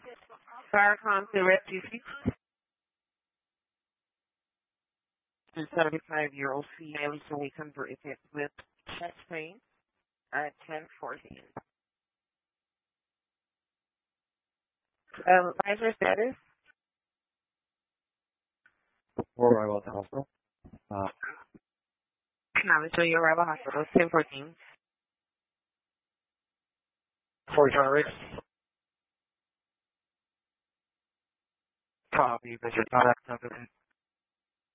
Farrakhan to refugee. The 75-year-old female recently converted with chest pain at 10:14. Lighter status. Before arrival at the hospital. Now, so you arrive at hospital, 10:14. Before you turn race. Copy, Mr. Contact number